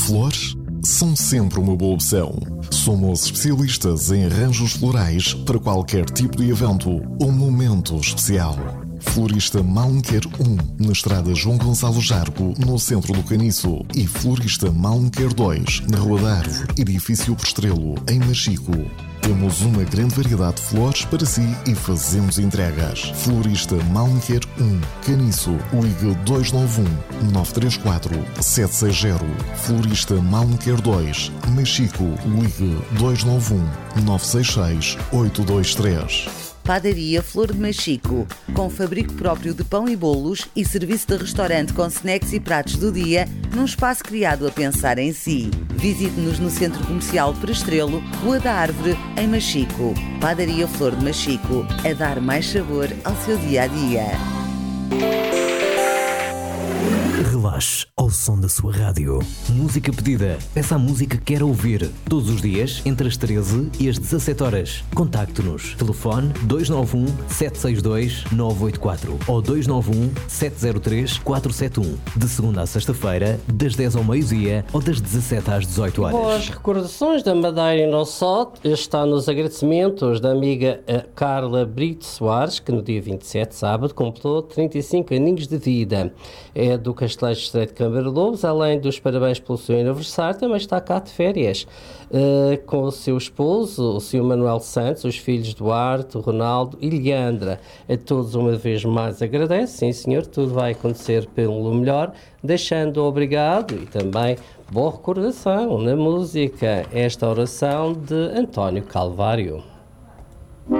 Flores são sempre uma boa opção. Somos especialistas em arranjos florais para qualquer tipo de evento ou momento especial. Florista Malmequer 1, na estrada João Gonçalo Jargo, no centro do Caniço. E Florista Malmequer 2, na Rua da Árvore, edifício Prestrelo, em Machico. Temos uma grande variedade de flores para si e fazemos entregas. Florista Malmequer 1, Caniço, ligue 291-934-760. Florista Malmequer 2, Machico, ligue 291-966-823. Padaria Flor de Machico, com fabrico próprio de pão e bolos e serviço de restaurante com snacks e pratos do dia, num espaço criado a pensar em si. Visite-nos no Centro Comercial Prestrelo, Rua da Árvore, em Machico. Padaria Flor de Machico, a dar mais sabor ao seu dia-a-dia. Relaxe ao som da sua rádio. Música pedida. Peça a música que quer ouvir. Todos os dias, entre as 13 e as 17 horas. Contacte-nos. Telefone 291-762-984 ou 291-703-471. De segunda à sexta-feira, das 10 ao meio-dia ou das 17 às 18 horas. Boas recordações da Madeira e Nossot está nos agradecimentos da amiga Carla Brito Soares, que no dia 27, sábado, completou 35 aninhos de vida. É do Castelo Estreito de Câmara Lobos, além dos parabéns pelo seu aniversário, também está cá de férias com o seu esposo, o Sr. Manuel Santos, os filhos Duarte, Ronaldo e Leandra. A todos uma vez mais agradece, sim senhor, tudo vai acontecer pelo melhor, deixando obrigado e também boa recordação na música, esta oração de António Calvário.